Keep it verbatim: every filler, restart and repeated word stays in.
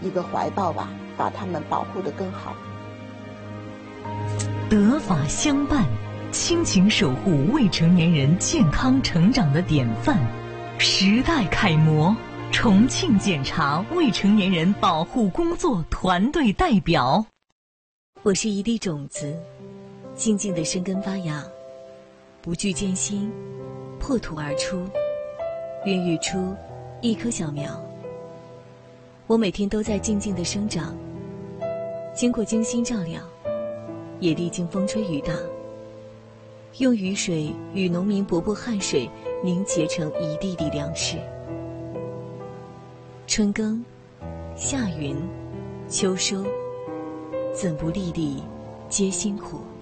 一个怀抱吧，把他们保护得更好。 德法相伴，亲情守护未成年人健康成长的典范，时代楷模，重庆检察未成年人保护工作团队代表。 我是一粒种子，静静地生根发芽，不惧艰辛，破土而出，孕育出一棵小苗。我每天都在静静地生长，经过精心照料，也历经风吹雨打，用雨水与农民伯伯汗水凝结成一地地粮食。春耕，夏耘，秋收，怎不粒粒皆辛苦？